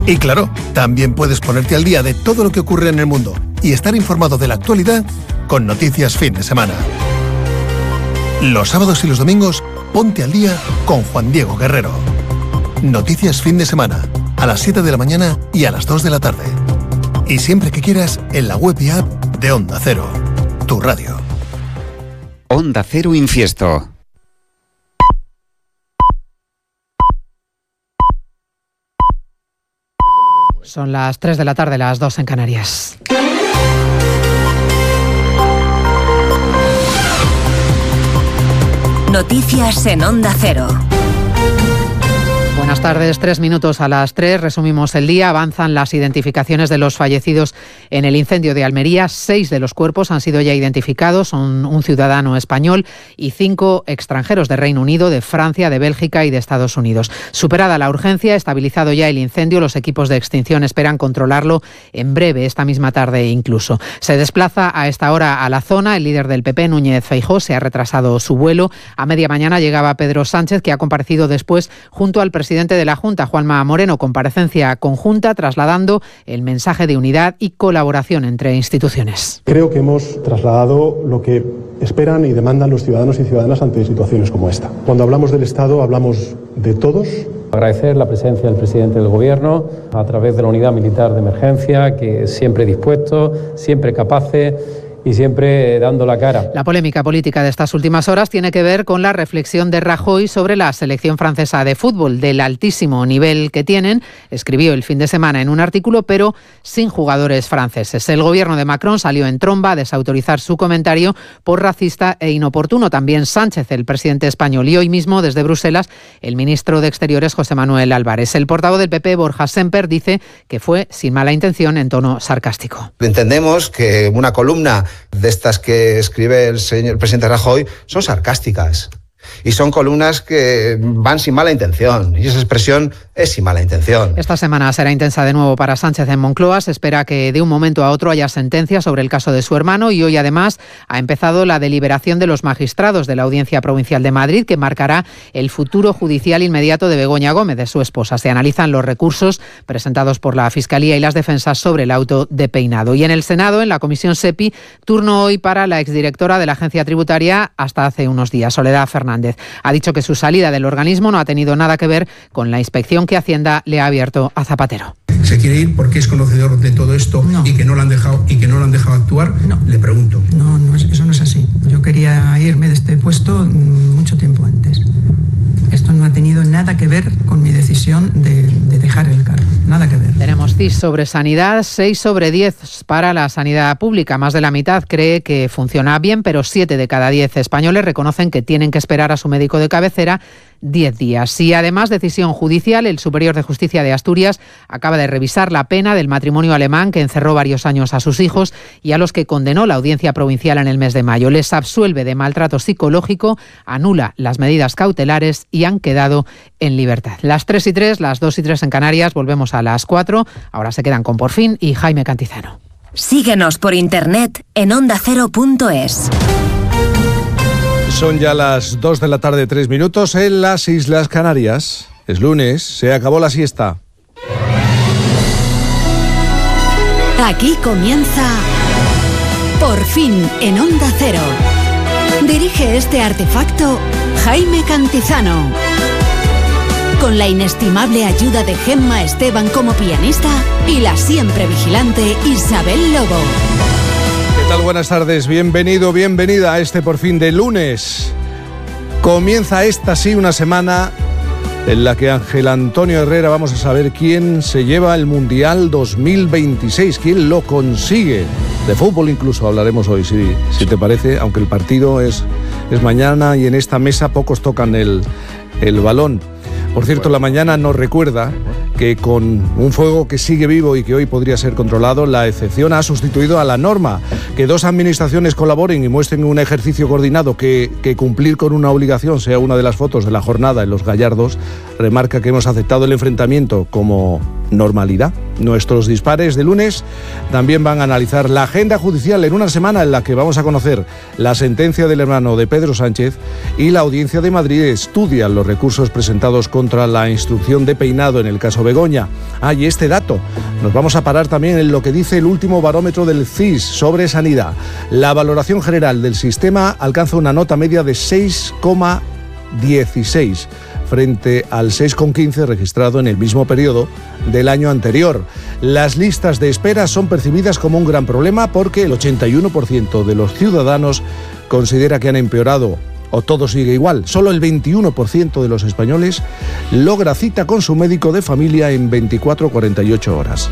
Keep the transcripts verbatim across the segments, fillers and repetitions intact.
Y claro, también puedes ponerte al día de todo lo que ocurre en el mundo y estar informado de la actualidad con Noticias Fin de Semana. Los sábados y los domingos, ponte al día con Juan Diego Guerrero. Noticias Fin de Semana, a las siete de la mañana y a las dos de la tarde. Y siempre que quieras, en la web y app de Onda Cero, tu radio. Onda Cero Infiesto. Son las tres de la tarde, las dos en Canarias. Noticias en Onda Cero. Buenas tardes, tres minutos a las tres, resumimos el día. Avanzan las identificaciones de los fallecidos en el incendio de Almería. Seis de los cuerpos han sido ya identificados, son un ciudadano español y cinco extranjeros de Reino Unido, de Francia, de Bélgica y de Estados Unidos. Superada la urgencia, estabilizado ya el incendio, los equipos de extinción esperan controlarlo en breve, esta misma tarde incluso. Se desplaza a esta hora a la zona el líder del P P, Núñez Feijóo, se ha retrasado su vuelo. A media mañana llegaba Pedro Sánchez, que ha comparecido después junto al presidente presidente de la Junta, Juanma Moreno, comparecencia conjunta trasladando el mensaje de unidad y colaboración entre instituciones. Creo que hemos trasladado lo que esperan y demandan los ciudadanos y ciudadanas ante situaciones como esta. Cuando hablamos del Estado, hablamos de todos. Agradecer la presencia del presidente del Gobierno a través de la Unidad Militar de Emergencia, que siempre dispuesto, siempre capaces y siempre dando la cara. La polémica política de estas últimas horas tiene que ver con la reflexión de Rajoy sobre la selección francesa de fútbol, del altísimo nivel que tienen. Escribió el fin de semana en un artículo, pero sin jugadores franceses. El gobierno de Macron salió en tromba a desautorizar su comentario por racista e inoportuno. También Sánchez, el presidente español, y hoy mismo desde Bruselas el ministro de Exteriores, José Manuel Álvarez. El portavoz del P P, Borja Semper, dice que fue sin mala intención, en tono sarcástico. Entendemos que una columna de estas que escribe el señor presidente Rajoy son sarcásticas y son columnas que van sin mala intención, y esa expresión es sin mala intención. Esta semana será intensa de nuevo para Sánchez en Moncloa. Se espera que de un momento a otro haya sentencia sobre el caso de su hermano, y hoy además ha empezado la deliberación de los magistrados de la Audiencia Provincial de Madrid, que marcará el futuro judicial inmediato de Begoña Gómez, de su esposa. Se analizan los recursos presentados por la Fiscalía y las defensas sobre el auto de Peinado. Y en el Senado, en la Comisión SEPI, turno hoy para la exdirectora de la Agencia Tributaria hasta hace unos días, Soledad Fernández. Ha dicho que su salida del organismo no ha tenido nada que ver con la inspección que Hacienda le ha abierto a Zapatero. ¿Se quiere ir porque es conocedor de todo esto no. y que no lo han dejado y que no lo han dejado actuar? No. Le pregunto. No, no, eso no es así. Yo quería irme de este puesto mucho tiempo antes. Esto no ha tenido nada que ver con mi decisión de, de dejar el cargo. Nada que ver. Tenemos C I S sobre sanidad, seis sobre diez para la sanidad pública. Más de la mitad cree que funciona bien, pero siete de cada diez españoles reconocen que tienen que esperar a su médico de cabecera diez días. Y además, decisión judicial, el Superior de Justicia de Asturias acaba de revisar la pena del matrimonio alemán que encerró varios años a sus hijos y a los que condenó la Audiencia Provincial en el mes de mayo. Les absuelve de maltrato psicológico, anula las medidas cautelares y han quedado en libertad. Las tres y tres, las dos y tres en Canarias, volvemos a las cuatro. Ahora se quedan con Por Fin y Jaime Cantizano. Síguenos por internet en onda cero punto es. Son ya las dos de la tarde, tres minutos en las Islas Canarias. Es lunes, se acabó la siesta. Aquí comienza Por Fin en Onda Cero. Dirige este artefacto Jaime Cantizano. Con la inestimable ayuda de Gemma Esteban como pianista y la siempre vigilante Isabel Lobo. ¿Qué tal? Buenas tardes, bienvenido, bienvenida a este Por Fin de lunes. Comienza esta sí una semana en la que Ángel Antonio Herrera vamos a saber quién se lleva el Mundial dos mil veintiséis, quién lo consigue. De fútbol incluso hablaremos hoy, si, si te parece, aunque el partido es, es mañana y en esta mesa pocos tocan el, el balón. Por cierto, la mañana nos recuerda que con un fuego que sigue vivo y que hoy podría ser controlado, la excepción ha sustituido a la norma. Que dos administraciones colaboren y muestren un ejercicio coordinado, que, que cumplir con una obligación sea una de las fotos de la jornada en los Gallardos, remarca que hemos aceptado el enfrentamiento como normalidad. Nuestros dispares de lunes también van a analizar la agenda judicial en una semana en la que vamos a conocer la sentencia del hermano de Pedro Sánchez y la Audiencia de Madrid estudia los recursos presentados contra la instrucción de peinado en el caso Begoña. Ah, y este dato, nos vamos a parar también en lo que dice el último barómetro del C I S sobre sanidad. La valoración general del sistema alcanza una nota media de seis coma dieciséis frente al seis coma quince registrado en el mismo periodo del año anterior. Las listas de espera son percibidas como un gran problema porque el ochenta y uno por ciento de los ciudadanos considera que han empeorado o todo sigue igual. Solo el veintiuno por ciento de los españoles logra cita con su médico de familia en veinticuatro a cuarenta y ocho horas.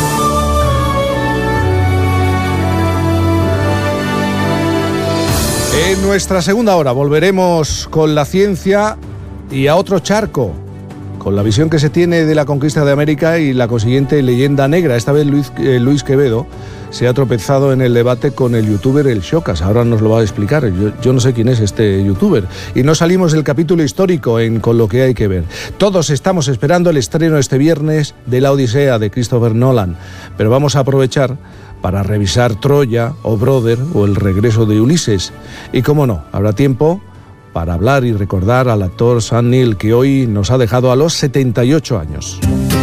En nuestra segunda hora volveremos con la ciencia y a otro charco, con la visión que se tiene de la conquista de América y la consiguiente leyenda negra. Esta vez Luis, eh, Luis Quevedo se ha tropezado en el debate con el youtuber El Shocas. Ahora nos lo va a explicar. Yo, yo no sé quién es este youtuber. Y no salimos del capítulo histórico en Con lo que hay que ver. Todos estamos esperando el estreno este viernes de La Odisea de Christopher Nolan, pero vamos a aprovechar para revisar Troya o Brother o El regreso de Ulises. Y cómo no, habrá tiempo para hablar y recordar al actor Sam Neill, que hoy nos ha dejado a los setenta y ocho años.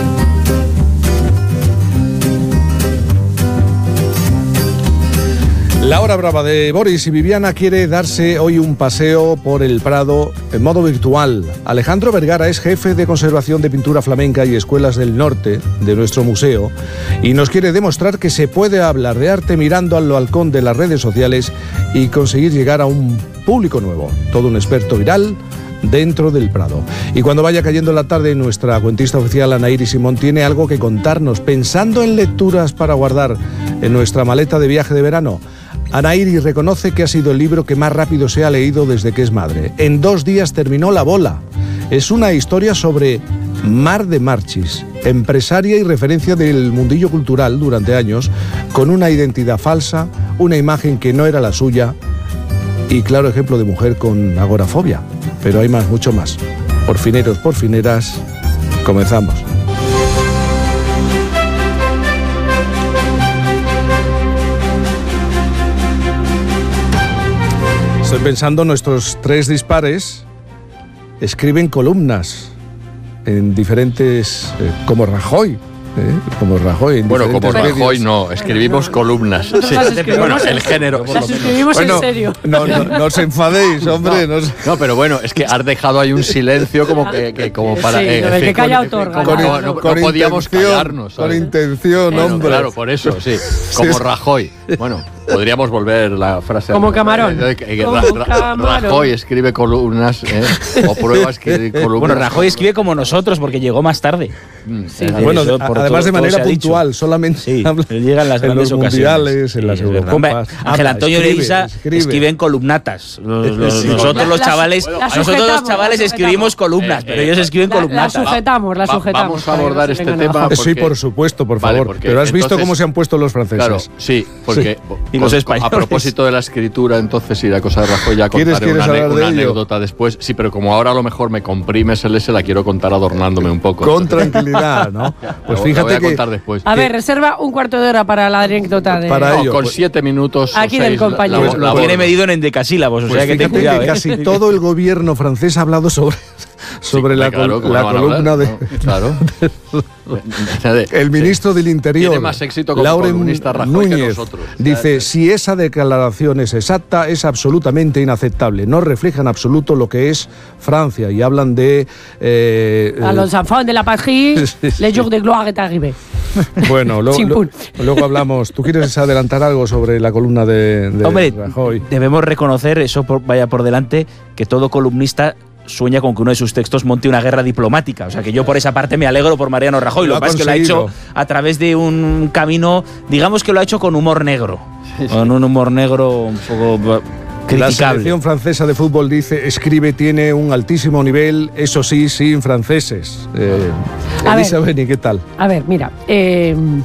La hora brava de Boris y Viviana quiere darse hoy un paseo por el Prado en modo virtual. Alejandro Vergara es jefe de conservación de pintura flamenca y escuelas del norte de nuestro museo y nos quiere demostrar que se puede hablar de arte mirando al balcón de las redes sociales y conseguir llegar a un público nuevo. Todo un experto viral dentro del Prado. Y cuando vaya cayendo la tarde, nuestra cuentista oficial Ana Iris Simón tiene algo que contarnos, pensando en lecturas para guardar en nuestra maleta de viaje de verano. Ana Iris reconoce que ha sido el libro que más rápido se ha leído desde que es madre. En dos días terminó La Bola. Es una historia sobre Mar de Marchis, empresaria y referencia del mundillo cultural durante años, con una identidad falsa, una imagen que no era la suya y claro ejemplo de mujer con agorafobia. Pero hay más, mucho más. Porfineros, porfineras, comenzamos. Estoy pensando, nuestros tres dispares escriben columnas en diferentes, eh, como Rajoy, eh, como Rajoy. En bueno, como medios. Rajoy no, escribimos columnas. Sí. Bueno, el género. Las escribimos bueno, en serio. No, no, no os enfadéis, hombre. No, no, no, pero bueno, es que has dejado ahí un silencio como que, que como para. Sí, eh, el que calla con, otorga. Con, con, no, no, con no podíamos intención, callarnos. ¿sabes? Con intención, bueno, hombre. Claro, por eso, sí. Como sí. Rajoy. Bueno. Podríamos volver la frase. Como camarón. Eh, eh, como Ra, Ra, camarón. Rajoy escribe columnas, eh, o prueba escribir columnas. Bueno, Rajoy escribe como nosotros porque llegó más tarde. Sí, bueno, eso, además todo, de manera puntual, solamente sí, llega en las en grandes los mundiales, sí, en las Eurocopas. Ángel Antonio Leisa escribe en columnatas. Los, los, sí, nosotros los chavales, la, la nosotros los chavales escribimos columnas, eh, pero ellos escriben la, columnatas. La sujetamos, la sujetamos. Vamos a abordar este tema. Porque, sí, por supuesto, por favor. Vale, pero has visto entonces, cómo se han puesto los franceses. Claro, sí, porque sí. y los españoles. A propósito de la escritura, entonces, y la cosa de Rajoy, ya contaré una, ane una anécdota después. Sí, pero como ahora a lo mejor me comprimes el ese, la quiero contar adornándome un poco. Con tranquilidad, ¿no? Pues fíjate que después. A ver, reserva un cuarto de hora para la anécdota de. Para no, ello, con pues, siete minutos. Aquí seis, del compañero. La, la, la lo tiene medido en endecasílabos, o pues sea que ten cuidado. Que ¿eh? casi todo el gobierno francés ha hablado sobre, sobre sí, la, claro, la no columna hablar, de. No, claro. El ministro del Interior, tiene más éxito como Lauren columnista Rajoy Núñez, que nosotros. Dice: si esa declaración es exacta, es absolutamente inaceptable. No refleja en absoluto lo que es Francia. Y hablan de. Eh, a los enfants de la patrie, les jours de gloire est arrivé. Bueno, lo, lo, luego hablamos. ¿Tú quieres adelantar algo sobre la columna de, de Hombre, Rajoy? Debemos reconocer, eso por, vaya por delante, que todo columnista sueña con que uno de sus textos monte una guerra diplomática. O sea que yo por esa parte me alegro por Mariano Rajoy. Lo, lo que pasa es que lo ha hecho a través de un camino, digamos que lo ha hecho con humor negro. Sí, sí. Con un humor negro un poco criticable. La selección francesa de fútbol dice, escribe, tiene un altísimo nivel, eso sí, sin franceses. Eh, Elisa Beni, ¿qué tal? A ver, mira, eh,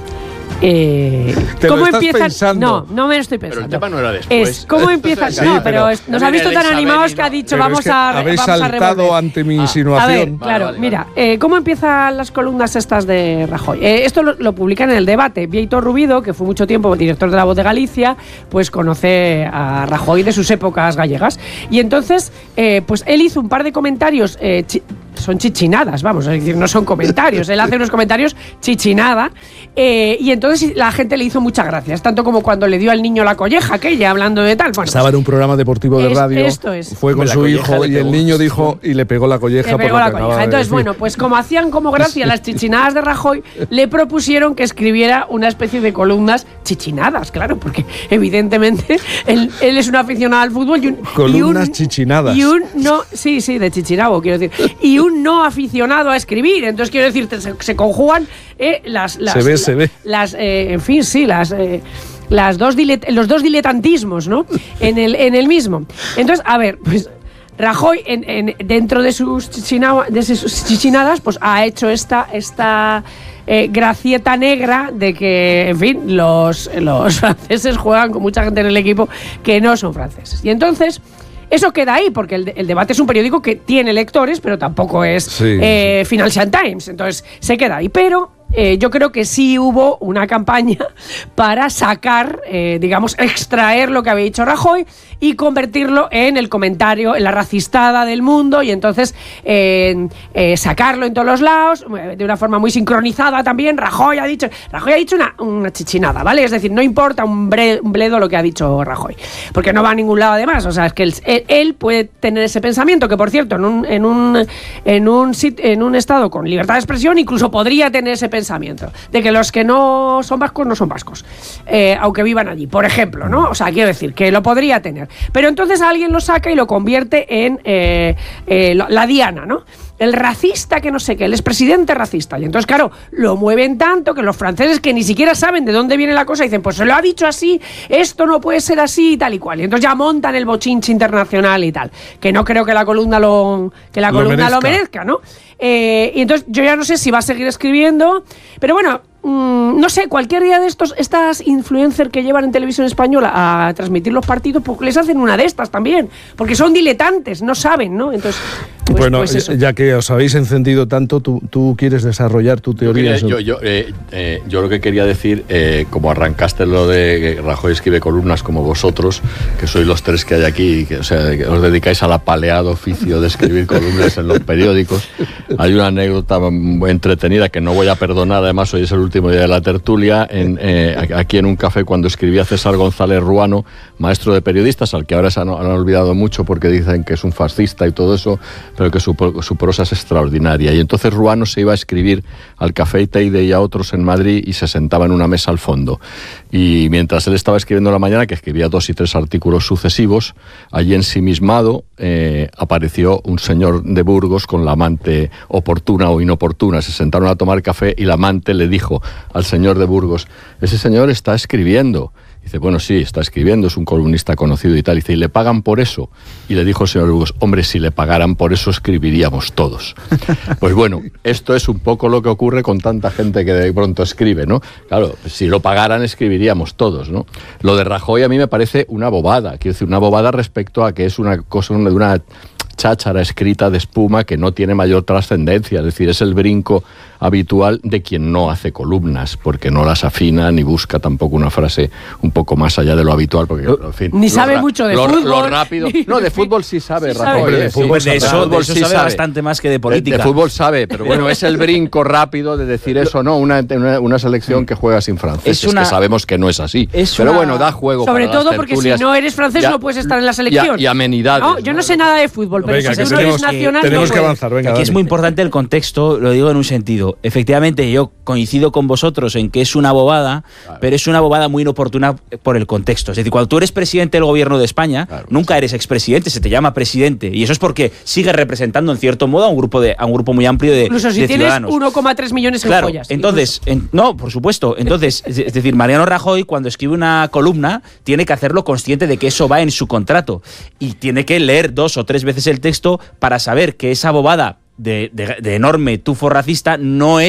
Eh, ¿Te ¿Cómo lo estás empiezan? pensando? No, no me lo estoy pensando. Pero el tema no era después. Es cómo empiezan. Sí, no, pero, pero nos ha visto tan animados que ha dicho pero vamos es que a habéis vamos a saltado revolver. ante mi A ver, insinuación. claro, Vale, vale, mira, eh, ¿cómo empiezan las columnas estas de Rajoy? Eh, esto lo, lo publican en El Debate. Víctor Rubido, que fue mucho tiempo director de La Voz de Galicia, pues conoce a Rajoy de sus épocas gallegas. Y entonces, eh, pues él hizo un par de comentarios, eh, chi- son chichinadas, vamos, es decir, no son comentarios. Él hace unos comentarios chichinada, eh, y entonces la gente le hizo muchas gracias, tanto como cuando le dio al niño la colleja, aquella, hablando de tal. Bueno, Estaba en un programa deportivo de es- radio, esto es. fue con La su colleja hijo le y el pegó. niño dijo y le pegó la colleja. Le por pegó lo la que acababa colleja. de Entonces, decir. bueno, pues como hacían como gracia las chichinadas de Rajoy, le propusieron que escribiera una especie de columnas chichinadas, claro, porque evidentemente él, él es un aficionado al fútbol y un, Columnas y un, chichinadas. Y un no, sí, sí, de chichinabo, quiero decir, y un no aficionado a escribir. Entonces, quiero decir, se, se conjugan eh, las, las. Se ve, se ve. Las, eh, en fin, sí, las. Eh, las dos dilet- los dos diletantismos, ¿no? En el, en el mismo. Entonces, a ver, pues Rajoy, en, en, dentro de sus, chichinao, de sus chichinadas, pues ha hecho esta, esta eh, gracieta negra de que, en fin, los, los franceses juegan con mucha gente en el equipo que no son franceses. Y entonces, eso queda ahí, porque el, el Debate es un periódico que tiene lectores, pero tampoco es Sí. eh, Financial Times. Entonces, se queda ahí. Pero eh, yo creo que sí hubo una campaña para sacar, eh, digamos, extraer lo que había dicho Rajoy y convertirlo en el comentario, en la racistada del mundo, y entonces eh, eh, sacarlo en todos los lados, eh, de una forma muy sincronizada también. Rajoy ha dicho, Rajoy ha dicho una, una chichinada, ¿vale? Es decir, no importa un, bre, un bledo lo que ha dicho Rajoy, porque no va a ningún lado además. O sea, es que él, él, él puede tener ese pensamiento, que por cierto, en un, en un, en un, sit, en un estado con libertad de expresión, incluso podría tener ese pensamiento de que los que no son vascos no son vascos, eh, aunque vivan allí, por ejemplo, ¿no? O sea, quiero decir que lo podría tener, pero entonces alguien lo saca y lo convierte en eh, eh, la diana, ¿no? El racista que no sé qué, el expresidente racista. Y entonces, claro, lo mueven tanto que los franceses, que ni siquiera saben de dónde viene la cosa, dicen, pues se lo ha dicho así, esto no puede ser así y tal y cual. Y entonces ya montan el bochinche internacional y tal, que no creo que la columna lo, que la Lo columna merezca. lo merezca, ¿no? Eh, y entonces yo ya no sé si va a seguir escribiendo, pero bueno, mmm, no sé, cualquier día de estos, estas influencers que llevan en televisión española a transmitir los partidos, pues les hacen una de estas también, porque son diletantes, no saben, ¿no? Entonces, pues, bueno, pues eso. ya que os habéis encendido tanto, tú, tú quieres desarrollar tu teoría. Yo, yo, eh, eh, yo lo que quería decir, eh, como arrancaste lo de que Rajoy escribe columnas como vosotros, que sois los tres que hay aquí, que, o sea, que os dedicáis al apaleado oficio de escribir columnas en los periódicos. Hay una anécdota muy entretenida que no voy a perdonar, además hoy es el último día de la tertulia, en, eh, aquí en un café cuando escribía César González Ruano, maestro de periodistas, al que ahora se han, han olvidado mucho porque dicen que es un fascista y todo eso, pero que su, su prosa es extraordinaria. Y entonces Ruano se iba a escribir al Café Teide y a otros en Madrid y se sentaba en una mesa al fondo. Y mientras él estaba escribiendo la mañana, que escribía dos y tres artículos sucesivos, allí ensimismado eh, apareció un señor de Burgos con la amante oportuna o inoportuna. Se sentaron a tomar café y la amante le dijo al señor de Burgos, ese señor está escribiendo. Dice, bueno, sí, está escribiendo, es un columnista conocido y tal. Dice, ¿y le pagan por eso? Y le dijo el señor Burgos, hombre, si le pagaran por eso escribiríamos todos. Pues bueno, esto es un poco lo que ocurre con tanta gente que de pronto escribe, ¿no? Claro, si lo pagaran escribiríamos todos, ¿no? Lo de Rajoy a mí me parece una bobada, quiero decir, una bobada respecto a que es una cosa de una cháchara escrita de espuma que no tiene mayor trascendencia, es decir, es el brinco habitual de quien no hace columnas, porque no las afina ni busca tampoco una frase un poco más allá de lo habitual, porque en fin, ni sabe ra- mucho de lo, fútbol. lo rápido, no, de fútbol sí sabe, Sí Rajoy, sabe. eh, de sí, fútbol de eso, de eso sí sabe sabe. bastante más que de política. De, de fútbol sabe, pero bueno, es el brinco rápido de decir eso, ¿no? Una, una, una selección que juega sin franceses, Es una- que sabemos que no es así. es pero una- bueno, da juego Sobre para todo las porque si tertulias. no eres francés Ya- no puedes estar en la selección. Y, y amenidades. No, yo no sé nada de fútbol, pero Venga, si que tú no eres tenemos que- nacional tenemos no que puedes. avanzar, venga, Aquí es dale. muy importante el contexto, lo digo en un sentido. Efectivamente, yo coincido con vosotros en que es una bobada, claro, pero es una bobada muy inoportuna por el contexto. Es decir, cuando tú eres presidente del gobierno de España, claro, nunca eres expresidente, se te llama presidente. Y eso es porque sigues representando en cierto modo a un grupo de a un grupo muy amplio de, Incluso si de tienes ciudadanos. uno coma tres millones en Claro, joyas. entonces, en, no, por supuesto. Entonces, es, es decir, Mariano Rajoy, cuando escribe una columna, tiene que hacerlo consciente de que eso va en su contrato. Y tiene que leer dos o tres veces el texto para saber que esa bobada de, de, de enorme tufo racista no es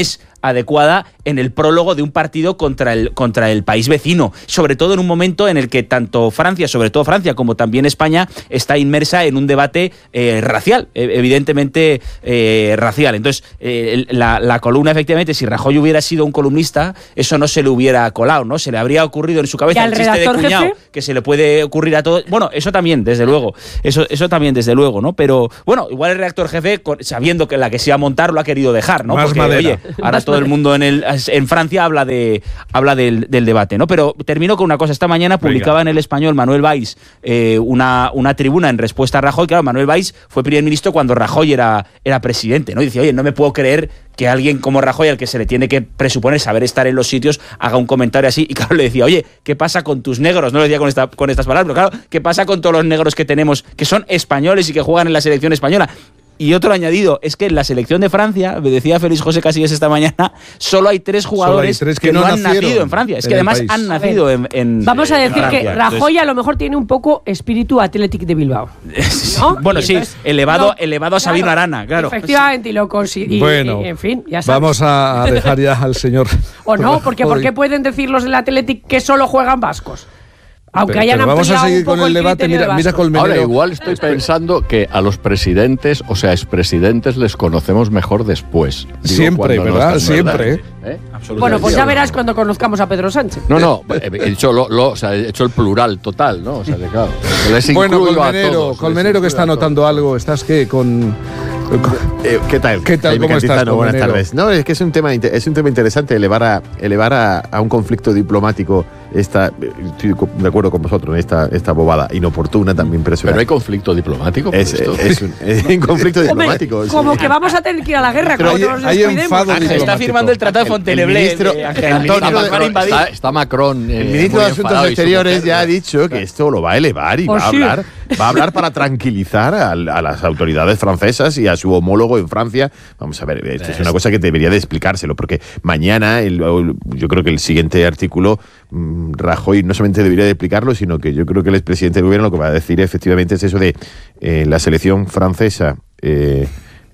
adecuada en el prólogo de un partido contra el, contra el país vecino, sobre todo en un momento en el que tanto Francia, sobre todo Francia, como también España, está inmersa en un debate eh, racial, evidentemente eh, racial. Entonces, eh, la, la columna, efectivamente, si Rajoy hubiera sido un columnista, eso no se le hubiera colado, ¿no? Se le habría ocurrido en su cabeza el chiste de cuñado, jefe? que se le puede ocurrir a todos. Bueno, eso también, desde luego. Eso, eso también, desde luego, ¿no? Pero, bueno, igual el redactor jefe, sabiendo que la que se iba a montar, lo ha querido dejar, ¿no? Más Porque, madera. oye, ahora Más todo madera. el mundo en el en Francia habla de habla del, del debate, ¿no? Pero termino con una cosa. Esta mañana publicaba Venga. en El Español Manuel Valls eh, una, una tribuna en respuesta a Rajoy. Claro, Manuel Valls fue primer ministro cuando Rajoy era, era presidente, ¿no? Y decía, oye, no me puedo creer que alguien como Rajoy, al que se le tiene que presuponer saber estar en los sitios, haga un comentario así. Y claro, le decía, oye, ¿qué pasa con tus negros? No lo decía con, esta, con estas palabras, pero claro, ¿qué pasa con todos los negros que tenemos, que son españoles y que juegan en la selección española? Y otro añadido, es que en la selección de Francia, me decía Félix José Casillas esta mañana, solo hay tres jugadores hay tres que, que no han nacido en Francia. Es que además país. han nacido en, en Vamos a decir Francia. que Rajoy Entonces, a lo mejor tiene un poco espíritu Athletic de Bilbao, ¿no? Bueno, y sí, entonces, elevado, no, elevado a Sabino claro, Arana, claro. Efectivamente, y lo consigue. Bueno, en fin, ya sabes. Vamos a dejar ya al señor. O no, porque ¿por qué pueden decir los del Athletic que solo juegan vascos? Aunque pero, hayan pero vamos a seguir con el, el debate. Mira, mira Colmenero. Ahora, igual estoy pensando que a los presidentes, o sea, expresidentes, les conocemos mejor después. Digo, siempre, ¿verdad? No siempre. ¿Eh? Bueno, pues ya verás cuando conozcamos a Pedro Sánchez. No, no, he hecho, lo, lo, o sea, he hecho el plural total, ¿no? O sea, de, claro, les bueno, Colmenero, a todos, Colmenero que está anotando algo. ¿Estás qué? Con... Eh, ¿Qué tal? ¿Qué tal? ¿Cómo estás? Buenas tardes. No, es que es un tema, es un tema interesante elevar a, elevar a, a un conflicto diplomático esta, estoy de acuerdo con vosotros en esta, esta bobada inoportuna también personal. Pero hay conflicto diplomático por es, esto. Es un, es un conflicto diplomático. Hombre, como sí. que vamos a tener que ir a la guerra. Como hay, nos hay enfado Ángel está firmando el tratado de Fontainebleau. Está, está Macron. Eh, el ministro de Asuntos Exteriores ya ha dicho que esto lo va a elevar y pues va a sí. hablar, va a hablar para tranquilizar a, a las autoridades francesas y a su homólogo en Francia. Vamos a ver, esto es una cosa que debería de explicárselo, porque mañana, el, yo creo que el siguiente artículo, Rajoy no solamente debería de explicarlo, sino que yo creo que el expresidente del gobierno lo que va a decir efectivamente es eso de eh, la selección francesa eh,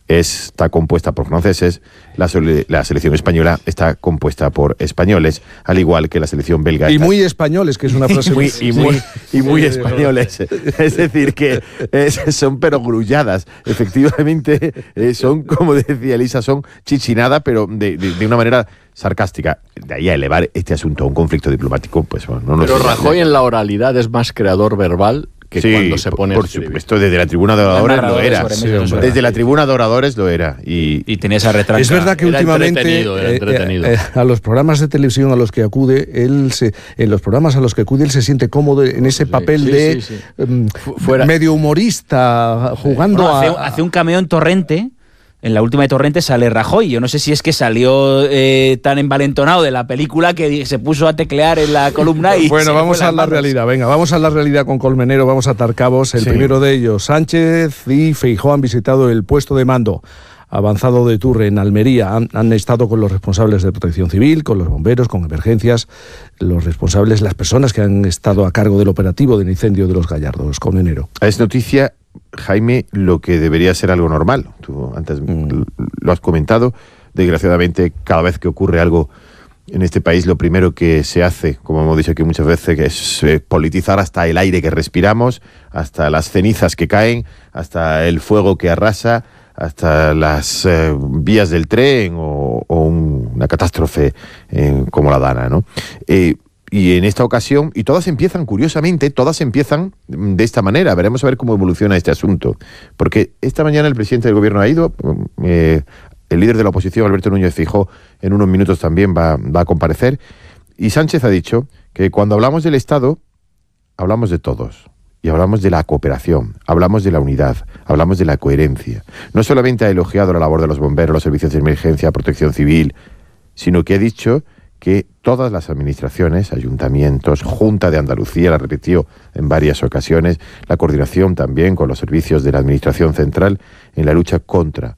está compuesta por franceses, la, la selección española está compuesta por españoles, al igual que la selección belga. Y está... muy españoles, que es una frase muy, y muy, sí. y muy españoles. Es decir, que es, son perogrulladas. Efectivamente, eh, son, como decía Elisa, son chichinada, pero de, de, de una manera sarcástica. De ahí a elevar este asunto a un conflicto diplomático, pues bueno, no nos... Pero Rajoy en la oralidad es más creador verbal que sí, cuando se pone por supuesto, desde la tribuna de oradores lo era. Sí, desde la tribuna de oradores lo era. Y, y tenía esa retranca. Es verdad que era últimamente entretenido, era entretenido. Eh, eh, a los programas de televisión a los que acude, él se, en los programas a los que acude, él se siente cómodo en ese sí, papel sí, de sí, sí. Um, Fuera. medio humorista, jugando no, a... Hace, hace un cameo en Torrente. En la última de Torrente sale Rajoy. Yo no sé si es que salió eh, tan envalentonado de la película que se puso a teclear en la columna y... Bueno, vamos a la realidad. Venga, vamos a la realidad con Colmenero, vamos a atar cabos. El sí. primero de ellos, Sánchez y Feijóo han visitado el puesto de mando avanzado de Turre en Almería. Han, han estado con los responsables de protección civil, con los bomberos, con emergencias, los responsables, las personas que han estado a cargo del operativo del incendio de los Gallardos. Colmenero. Es noticia, Jaime, lo que debería ser algo normal. Tú antes mm. lo has comentado. Desgraciadamente, cada vez que ocurre algo en este país, lo primero que se hace, como hemos dicho aquí muchas veces, es eh, politizar hasta el aire que respiramos, hasta las cenizas que caen, hasta el fuego que arrasa, hasta las eh, vías del tren o, o un, una catástrofe eh, como la Dana, ¿no? Eh, Y en esta ocasión, y todas empiezan, curiosamente, todas empiezan de esta manera. Veremos a ver cómo evoluciona este asunto. Porque esta mañana el presidente del gobierno ha ido, eh, el líder de la oposición, Alberto Núñez Feijóo, en unos minutos también va, va a comparecer. Y Sánchez ha dicho que cuando hablamos del Estado, hablamos de todos. Y hablamos de la cooperación, hablamos de la unidad, hablamos de la coherencia. No solamente ha elogiado la labor de los bomberos, los servicios de emergencia, protección civil, sino que ha dicho que todas las administraciones, ayuntamientos, Junta de Andalucía, la repitió en varias ocasiones, la coordinación también con los servicios de la Administración Central en la lucha contra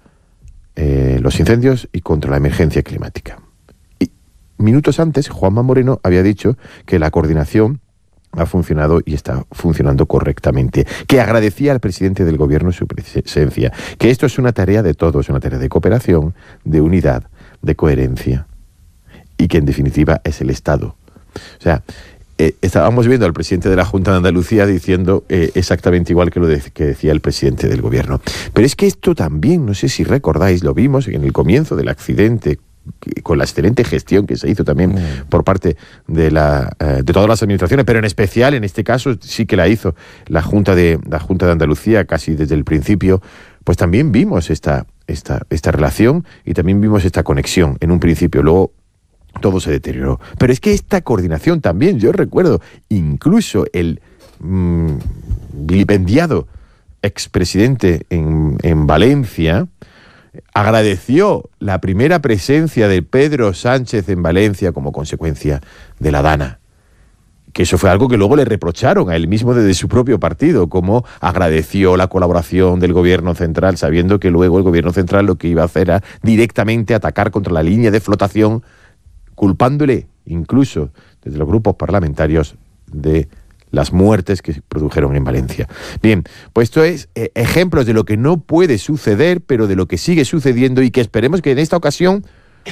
eh, los incendios y contra la emergencia climática. Y minutos antes, Juanma Moreno había dicho que la coordinación ha funcionado y está funcionando correctamente, que agradecía al presidente del gobierno su presencia, que esto es una tarea de todos, una tarea de cooperación, de unidad, de coherencia y que en definitiva es el Estado. O sea, eh, estábamos viendo al presidente de la Junta de Andalucía diciendo eh, exactamente igual que lo de, que decía el presidente del gobierno. Pero es que esto también, no sé si recordáis, lo vimos en el comienzo del accidente, con la excelente gestión que se hizo también mm. por parte de la eh, de todas las administraciones, pero en especial en este caso sí que la hizo la Junta de la Junta de Andalucía casi desde el principio, pues también vimos esta esta esta relación y también vimos esta conexión en un principio. Luego todo se deterioró. Pero es que esta coordinación también, yo recuerdo incluso el mmm, vilipendiado expresidente en, en Valencia agradeció la primera presencia de Pedro Sánchez en Valencia como consecuencia de la Dana. Que eso fue algo que luego le reprocharon a él mismo desde su propio partido, como agradeció la colaboración del gobierno central, sabiendo que luego el gobierno central lo que iba a hacer era directamente atacar contra la línea de flotación, culpándole incluso desde los grupos parlamentarios de las muertes que se produjeron en Valencia. Bien, pues esto es eh, ejemplos de lo que no puede suceder, pero de lo que sigue sucediendo y que esperemos que en esta ocasión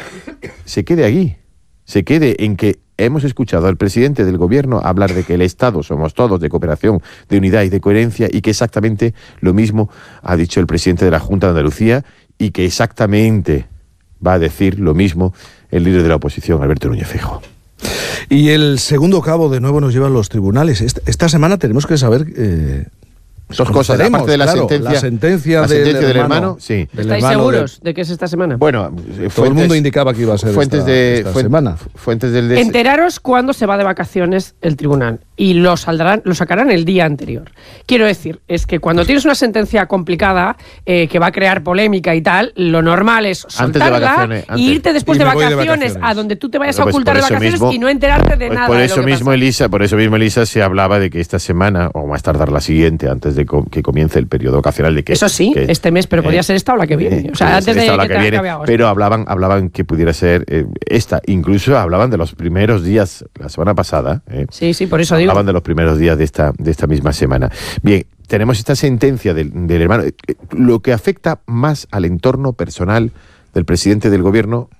se quede aquí, se quede en que hemos escuchado al presidente del gobierno hablar de que el Estado somos todos, de cooperación, de unidad y de coherencia, y que exactamente lo mismo ha dicho el presidente de la Junta de Andalucía y que exactamente va a decir lo mismo el líder de la oposición, Alberto Núñez Feijóo. Y el segundo cabo de nuevo nos lleva a los tribunales. Esta, esta semana tenemos que saber... Eh, Dos cosas, aparte de la claro, sentencia, la sentencia, la del, sentencia del hermano. hermano sí. ¿Estáis seguros de... de que es esta semana? Bueno, todo fuentes, el mundo indicaba que iba a ser fuentes esta, de, esta fuentes, semana. Fuentes del des... Enteraros cuándo se va de vacaciones el tribunal y lo saldrán, lo sacarán el día anterior. Quiero decir, es que cuando tienes una sentencia complicada eh, que va a crear polémica y tal, lo normal es soltarla y irte después y de, vacaciones, vacaciones de vacaciones a donde tú te vayas bueno, a ocultar pues de vacaciones mismo, y no enterarte de pues nada. Por de eso lo que mismo, pasa. Elisa, por eso mismo, Elisa, se hablaba de que esta semana, o más tardar la siguiente, antes de co que comience el periodo vacacional, de que eso sí, que, este mes, pero eh, podría ser esta o la que viene. O sea, antes de que, que viene, pero hablaban, hablaban que pudiera ser eh, esta. Incluso hablaban de los primeros días, la semana pasada. Eh, sí, sí, por eso hablaban digo. Hablaban de los primeros días de esta, de esta misma semana. Bien, tenemos esta sentencia del, del hermano. Lo que afecta más al entorno personal del presidente del gobierno,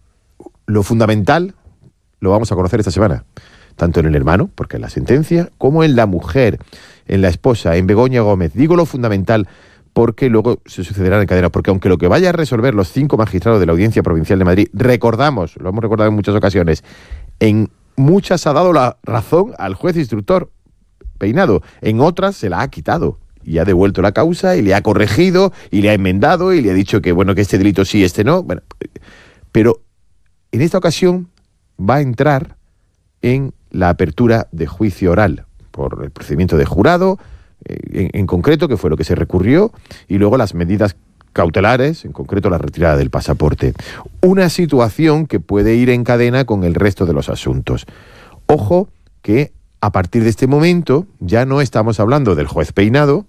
lo fundamental, lo vamos a conocer esta semana. Tanto en el hermano, porque en la sentencia, como en la mujer, en la esposa, en Begoña Gómez. Digo lo fundamental porque luego se sucederá en cadena, porque aunque lo que vaya a resolver los cinco magistrados de la Audiencia Provincial de Madrid, recordamos, lo hemos recordado en muchas ocasiones, en muchas ha dado la razón al juez instructor Peinado, en otras se la ha quitado y ha devuelto la causa y le ha corregido y le ha enmendado y le ha dicho que bueno, que este delito sí, este no. Bueno, pero en esta ocasión va a entrar en la apertura de juicio oral por el procedimiento de jurado, en, en concreto, que fue lo que se recurrió, y luego las medidas cautelares, en concreto la retirada del pasaporte. Una situación que puede ir en cadena con el resto de los asuntos. Ojo que a partir de este momento ya no estamos hablando del juez Peinado,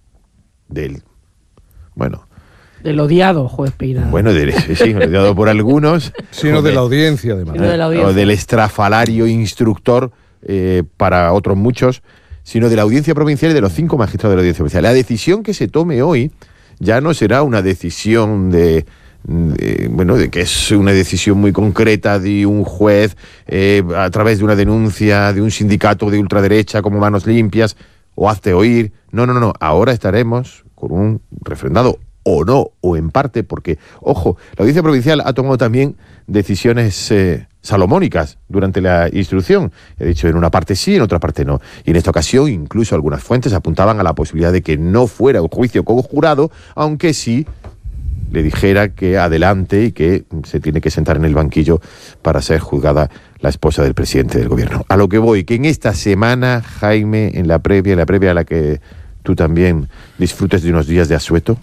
del, bueno... Del odiado juez Peinado. Bueno, de, sí, odiado por algunos. Sino de la audiencia, de manera. De la audiencia. O del estrafalario instructor eh, para otros muchos, sino de la Audiencia Provincial y de los cinco magistrados de la Audiencia Provincial. La decisión que se tome hoy ya no será una decisión de... De, bueno, de que es una decisión muy concreta de un juez eh, a través de una denuncia de un sindicato de ultraderecha como Manos Limpias o Hazte Oír. No, no, no, ahora estaremos con un refrendado o no, o en parte, porque, ojo, la Audiencia Provincial ha tomado también decisiones eh, salomónicas durante la instrucción. He dicho, en una parte sí, en otra parte no. Y en esta ocasión, incluso algunas fuentes apuntaban a la posibilidad de que no fuera un juicio con jurado, aunque sí le dijera que adelante y que se tiene que sentar en el banquillo para ser juzgada la esposa del presidente del gobierno. A lo que voy, que en esta semana, Jaime, en la previa, en la previa a la que tú también disfrutes de unos días de asueto,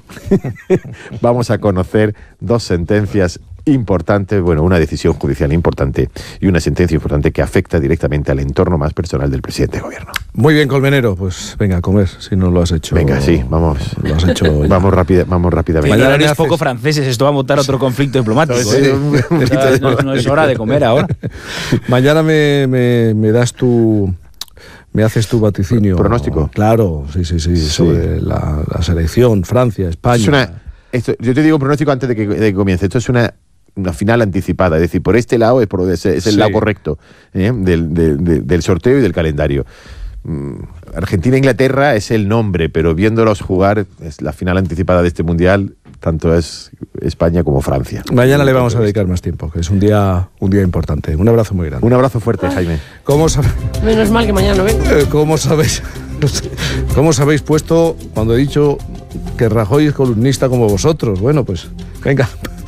vamos a conocer dos sentencias importantes, bueno, una decisión judicial importante y una sentencia importante que afecta directamente al entorno más personal del presidente del gobierno. Muy bien, Colmenero, pues venga a comer, si no lo has hecho. Venga, sí, vamos. Lo has hecho. vamos, rápida, vamos rápidamente. Mañana eres poco franceses, esto va a montar otro conflicto diplomático. Sí, ¿eh? un, un no, no, no es hora de comer ahora. Mañana me, me, me das tu... Me haces tu vaticinio. ¿Pronóstico? Claro, sí, sí, sí, sí. sobre la, la selección, Francia, España. Es una, esto, yo te digo pronóstico antes de que, de que comience. Esto es una una final anticipada, es decir, por este lado es, por, es, es el sí. lado correcto ¿eh? del, de, de, del sorteo y del calendario. Argentina-Inglaterra es el nombre, pero viéndolos jugar es la final anticipada de este Mundial, tanto es España como Francia. Mañana le vamos a dedicar más tiempo, que es un día un día importante. Un abrazo muy grande. Un abrazo fuerte, Ay. Jaime. ¿Cómo sab... Menos mal que mañana no vengo. ¿Cómo sabéis? ¿Cómo os habéis puesto cuando he dicho que Rajoy es columnista como vosotros? Bueno, pues venga,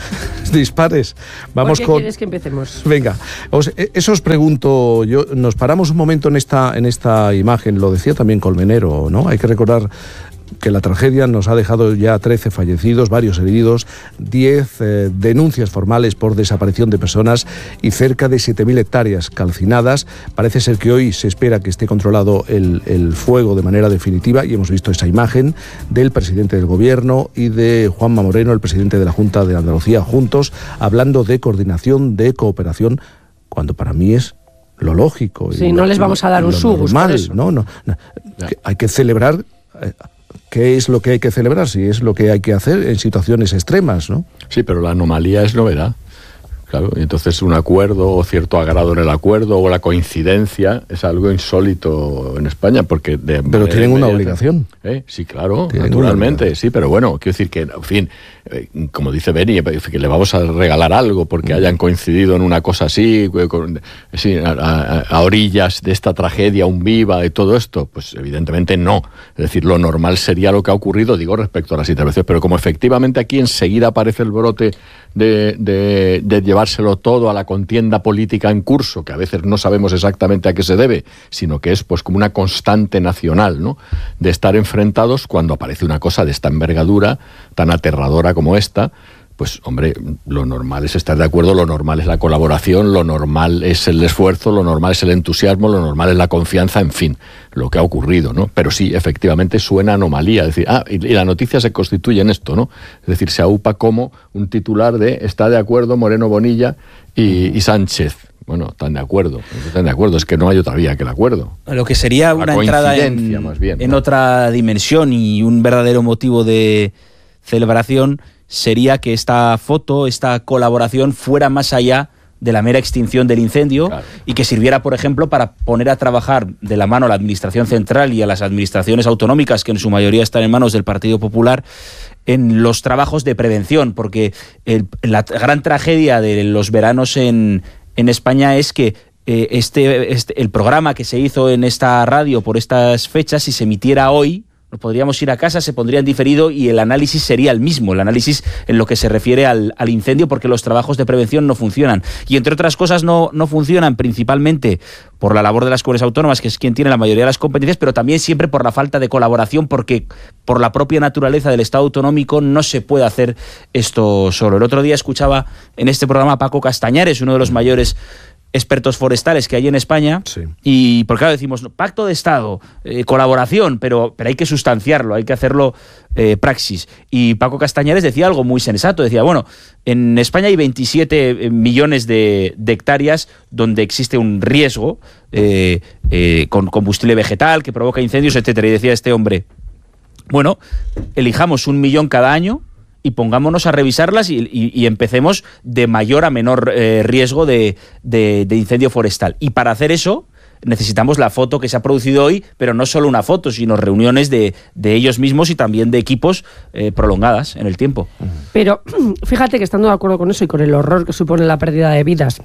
dispares. Vamos ¿Por qué con... quieres que empecemos? Venga, os, eso os pregunto yo. Nos paramos un momento en esta, en esta imagen, lo decía también Colmenero, ¿no? Hay que recordar que la tragedia nos ha dejado ya trece fallecidos, varios heridos, diez eh, denuncias formales por desaparición de personas y cerca de siete mil hectáreas calcinadas. Parece ser que hoy se espera que esté controlado el, el fuego de manera definitiva y hemos visto esa imagen del presidente del gobierno y de Juanma Moreno, el presidente de la Junta de Andalucía, juntos hablando de coordinación, de cooperación, cuando para mí es lo lógico. Sí, no lo, les vamos a dar un subus normal, por eso. No, no, no. Que hay que celebrar... Eh, ¿Qué es lo que hay que celebrar? Si es lo que hay que hacer en situaciones extremas, ¿no? Sí, pero la anomalía es novedad. Claro, y entonces un acuerdo o cierto agrado en el acuerdo o la coincidencia es algo insólito en España, porque... De pero tienen una obligación. ¿Eh? Sí, claro, naturalmente, sí, pero bueno, quiero decir que, en fin, eh, como dice Beni, que le vamos a regalar algo porque mm. hayan coincidido en una cosa así, con, sí, a, a, a orillas de esta tragedia, un viva y todo esto, pues evidentemente no. Es decir, lo normal sería lo que ha ocurrido, digo, respecto a las intervenciones, pero como efectivamente aquí enseguida aparece el brote de, de, de llevárselo todo a la contienda política en curso, que a veces no sabemos exactamente a qué se debe, sino que es pues como una constante nacional, ¿no?, de estar enfrentados cuando aparece una cosa de esta envergadura, tan aterradora como esta. Pues, hombre, lo normal es estar de acuerdo, lo normal es la colaboración, lo normal es el esfuerzo, lo normal es el entusiasmo, lo normal es la confianza, en fin, lo que ha ocurrido, ¿no? Pero sí, efectivamente suena anomalía. Es decir, ah, y, y la noticia se constituye en esto, ¿no? Es decir, se aupa como un titular de está de acuerdo Moreno Bonilla y, y Sánchez. Bueno, están de acuerdo, están de acuerdo, es que no hay otra vía que el acuerdo. Lo que sería una entrada en, más bien, en ¿no? otra dimensión y un verdadero motivo de celebración sería que esta foto, esta colaboración fuera más allá de la mera extinción del incendio, claro, y que sirviera, por ejemplo, para poner a trabajar de la mano a la Administración Central y a las administraciones autonómicas, que en su mayoría están en manos del Partido Popular, en los trabajos de prevención, porque el, la gran tragedia de los veranos en, en España es que eh, este, este, el programa que se hizo en esta radio por estas fechas, si se emitiera hoy, nos podríamos ir a casa, se pondría en diferido y el análisis sería el mismo, el análisis en lo que se refiere al, al incendio, porque los trabajos de prevención no funcionan. Y entre otras cosas no, no funcionan principalmente por la labor de las comunidades autónomas, que es quien tiene la mayoría de las competencias, pero también siempre por la falta de colaboración, porque por la propia naturaleza del Estado autonómico no se puede hacer esto solo. El otro día escuchaba en este programa a Paco Castañares, uno de los mayores expertos forestales que hay en España, sí. Y por claro decimos, no, pacto de Estado, eh, colaboración, pero, pero hay que sustanciarlo, hay que hacerlo eh, praxis. Y Paco Castañares decía algo muy sensato, decía, bueno, en España hay veintisiete millones de, de hectáreas donde existe un riesgo eh, eh, con combustible vegetal que provoca incendios, etcétera. Y decía este hombre, bueno, elijamos un millón cada año y pongámonos a revisarlas y, y, y empecemos de mayor a menor eh, riesgo de, de, de incendio forestal. Y para hacer eso necesitamos la foto que se ha producido hoy, pero no solo una foto, sino reuniones de, de ellos mismos y también de equipos eh, prolongadas en el tiempo. Pero fíjate que estando de acuerdo con eso y con el horror que supone la pérdida de vidas,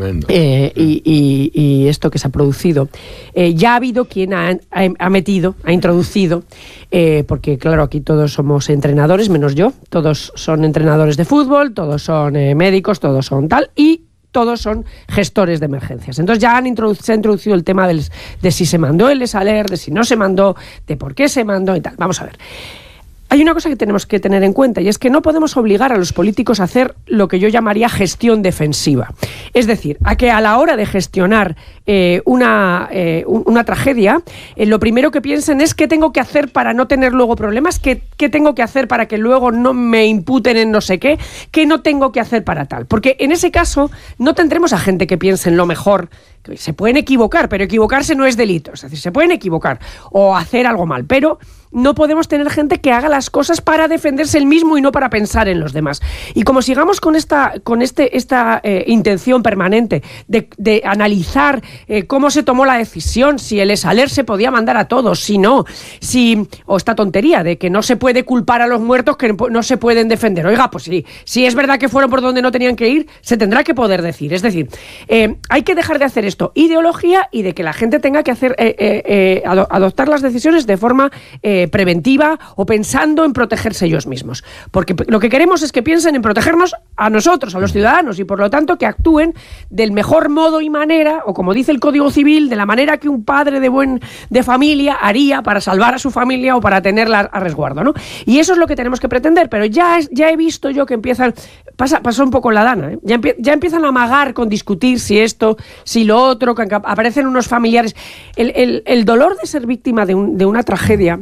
eh, y, y, y esto que se ha producido, eh, ya ha habido quien ha, ha, ha metido, ha introducido, eh, porque claro, aquí todos somos entrenadores, menos yo, todos son entrenadores de fútbol, todos son eh, médicos, todos son tal, y todos son gestores de emergencias. Entonces ya han introdu- se ha introducido el tema del, de si se mandó el ESALER, de si no se mandó, de por qué se mandó y tal. Vamos a ver. Hay una cosa que tenemos que tener en cuenta y es que no podemos obligar a los políticos a hacer lo que yo llamaría gestión defensiva. Es decir, a que a la hora de gestionar eh, una, eh, una tragedia, eh, lo primero que piensen es qué tengo que hacer para no tener luego problemas, qué, qué tengo que hacer para que luego no me imputen en no sé qué, qué no tengo que hacer para tal. Porque en ese caso no tendremos a gente que piense en lo mejor. Se pueden equivocar, pero equivocarse no es delito. Es decir, se pueden equivocar o hacer algo mal, pero no podemos tener gente que haga las cosas para defenderse el mismo y no para pensar en los demás. Y como sigamos con esta, con este, esta eh, intención permanente de, de analizar eh, cómo se tomó la decisión, si el Esaler se podía mandar a todos, si no, si, o esta tontería de que no se puede culpar a los muertos que no se pueden defender. Oiga, pues sí, si es verdad que fueron por donde no tenían que ir, se tendrá que poder decir. Es decir, eh, hay que dejar de hacer esto ideología y de que la gente tenga que hacer eh, eh, eh, adoptar las decisiones de forma eh, preventiva o pensando en protegerse ellos mismos. Porque lo que queremos es que piensen en protegernos a nosotros, a los ciudadanos, y por lo tanto que actúen del mejor modo y manera, o como dice el Código Civil, de la manera que un padre de buen de familia haría para salvar a su familia o para tenerla a resguardo, ¿no? Y eso es lo que tenemos que pretender, pero ya, es, ya he visto yo que empiezan, pasa, pasó un poco en la Dana, ¿eh? ya, empie, ya empiezan a amagar con discutir si esto, si lo otro, que aparecen unos familiares. El, el, el dolor de ser víctima de, un, de una tragedia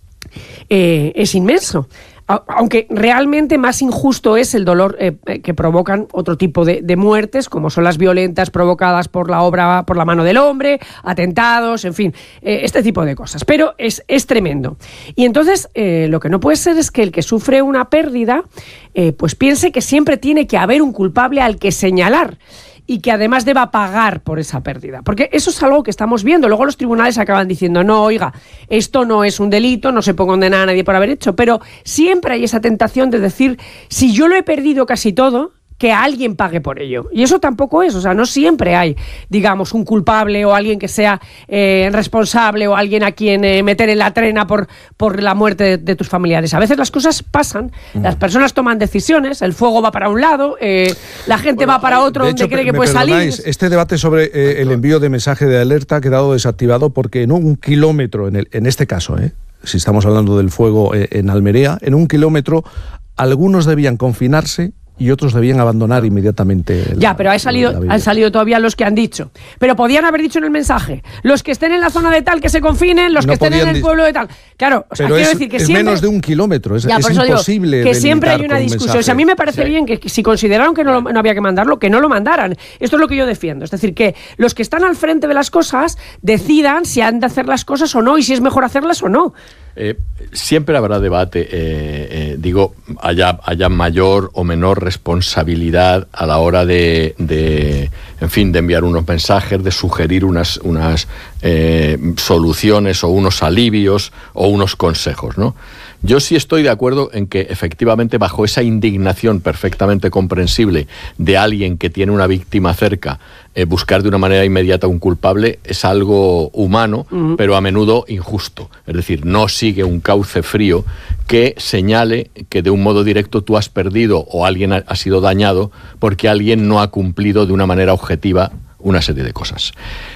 eh, es inmenso. Aunque realmente más injusto es el dolor eh, que provocan otro tipo de, de muertes, como son las violentas provocadas por la obra, por la mano del hombre, atentados, en fin, eh, este tipo de cosas. Pero es, es tremendo. Y entonces eh, lo que no puede ser es que el que sufre una pérdida eh, pues piense que siempre tiene que haber un culpable al que señalar y que además deba pagar por esa pérdida. Porque eso es algo que estamos viendo. Luego los tribunales acaban diciendo, no, oiga, esto no es un delito, no se puede condenar a nadie por haber hecho, pero siempre hay esa tentación de decir, si yo lo he perdido casi todo, que alguien pague por ello. Y eso tampoco es, o sea, no siempre hay, digamos, un culpable o alguien que sea eh, responsable o alguien a quien eh, meter en la trena por, por la muerte de, de tus familiares. A veces las cosas pasan, mm. las personas toman decisiones, el fuego va para un lado, eh, la gente bueno, va para otro donde hecho, cree que puede salir. Este debate sobre eh, el envío de mensaje de alerta ha quedado desactivado porque en un kilómetro, en, el, en este caso, eh, si estamos hablando del fuego eh, en Almería, en un kilómetro algunos debían confinarse y otros debían abandonar inmediatamente. La, ya, pero han salido, han salido todavía los que han dicho. Pero podían haber dicho en el mensaje, los que estén en la zona de tal que se confinen, los no que estén en el pueblo de tal. Claro, o sea, pero quiero es, decir que es siempre, menos de un kilómetro, es, ya, es imposible digo, que siempre hay una discusión. O sea, a mí me parece sí. bien que, que si consideraron que no, lo, no había que mandarlo, que no lo mandaran. Esto es lo que yo defiendo. Es decir, que los que están al frente de las cosas decidan si han de hacer las cosas o no y si es mejor hacerlas o no. Eh, siempre habrá debate, eh, eh, digo, haya, haya mayor o menor responsabilidad a la hora de, de en fin, de enviar unos mensajes, de sugerir unas, unas eh, soluciones o unos alivios o unos consejos, ¿no? Yo sí estoy de acuerdo en que efectivamente bajo esa indignación perfectamente comprensible de alguien que tiene una víctima cerca, eh, buscar de una manera inmediata un culpable es algo humano, uh-huh. pero a menudo injusto. Es decir, no sigue un cauce frío que señale que de un modo directo tú has perdido o alguien ha, ha sido dañado porque alguien no ha cumplido de una manera objetiva una serie de cosas.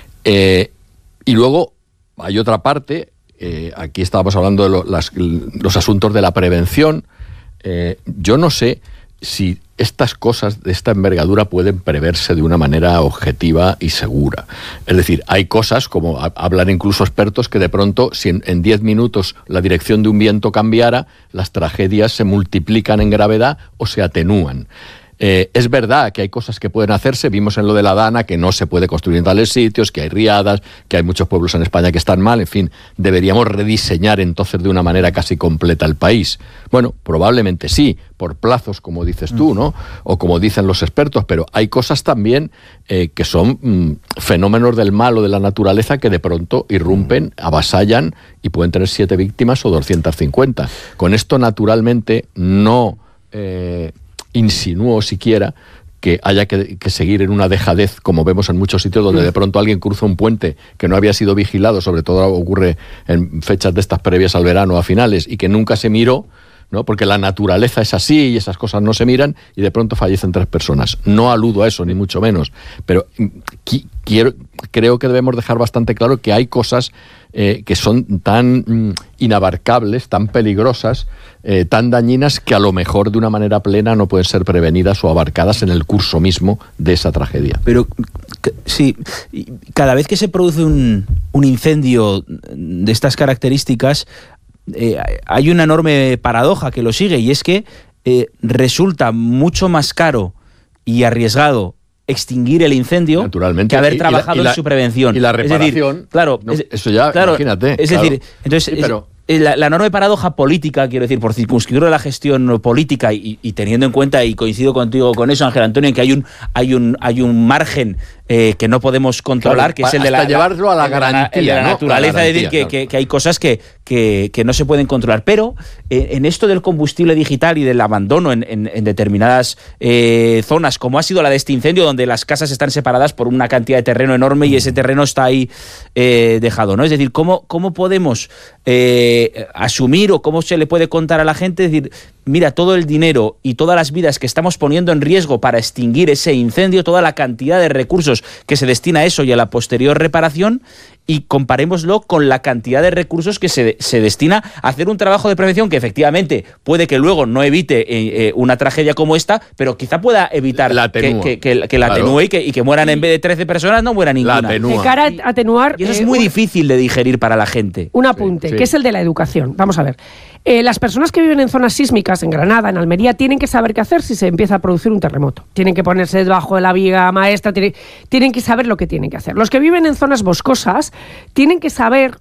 Eh, y luego hay otra parte. Eh, aquí estábamos hablando de lo, las, los asuntos de la prevención. Eh, yo no sé si estas cosas de esta envergadura pueden preverse de una manera objetiva y segura. Es decir, hay cosas, como a, hablan incluso expertos, que de pronto, si en diez minutos la dirección de un viento cambiara, las tragedias se multiplican en gravedad o se atenúan. Eh, es verdad que hay cosas que pueden hacerse, vimos en lo de la Dana que no se puede construir en tales sitios, que hay riadas, que hay muchos pueblos en España que están mal, en fin, deberíamos rediseñar entonces de una manera casi completa el país. Bueno, probablemente sí, por plazos como dices tú, ¿no? O como dicen los expertos, pero hay cosas también eh, que son mm, fenómenos del mal o de la naturaleza que de pronto irrumpen, avasallan y pueden tener siete víctimas o doscientas cincuenta. Con esto naturalmente no... Eh, insinuó siquiera que haya que, que seguir en una dejadez, como vemos en muchos sitios donde de pronto alguien cruza un puente que no había sido vigilado, sobre todo ocurre en fechas de estas previas al verano, a finales, y que nunca se miró, ¿no? Porque la naturaleza es así y esas cosas no se miran y de pronto fallecen tres personas. No aludo a eso, ni mucho menos, pero qui- quiero, creo que debemos dejar bastante claro que hay cosas eh, que son tan mm, inabarcables, tan peligrosas, eh, tan dañinas, que a lo mejor de una manera plena no pueden ser prevenidas o abarcadas en el curso mismo de esa tragedia. Pero sí, cada vez que se produce un, un incendio de estas características, Eh, hay una enorme paradoja que lo sigue, y es que eh, resulta mucho más caro y arriesgado extinguir el incendio que haber trabajado y, y la, en su prevención. Y la reparación. Es decir, claro, no, es, eso ya, claro, imagínate. Es claro. decir, entonces, sí, pero, la, la enorme paradoja política, quiero decir, por circunscribir la gestión política y, y teniendo en cuenta, y coincido contigo con eso, Ángel Antonio, en que hay un, hay un, hay un margen eh, que no podemos controlar, claro, que es el de la, llevarlo a la garantía, el de la, ¿no? naturaleza, la garantía, es decir, que, claro. que, que hay cosas que, que, que no se pueden controlar. Pero eh, en esto del combustible digital y del abandono en, en, en determinadas eh, zonas, como ha sido la de este incendio, donde las casas están separadas por una cantidad de terreno enorme y ese terreno está ahí eh, dejado, ¿no? Es decir, ¿cómo, cómo podemos eh, asumir o cómo se le puede contar a la gente? Es decir, mira, todo el dinero y todas las vidas que estamos poniendo en riesgo para extinguir ese incendio, toda la cantidad de recursos que se destina a eso y a la posterior reparación, y comparémoslo con la cantidad de recursos que se, se destina a hacer un trabajo de prevención que efectivamente puede que luego no evite eh, eh, una tragedia como esta, pero quizá pueda evitar la que, que, que, que la claro. atenúe y que, y que mueran en vez de trece personas, no muera ninguna. De cara a atenuar... Y eso es eh, muy un, difícil de digerir para la gente. Un apunte, Sí, sí. que es el de la educación. Vamos a ver. Eh, las personas que viven en zonas sísmicas, en Granada, en Almería, tienen que saber qué hacer si se empieza a producir un terremoto. Tienen que ponerse debajo de la viga maestra, tienen, tienen que saber lo que tienen que hacer. Los que viven en zonas boscosas tienen que saber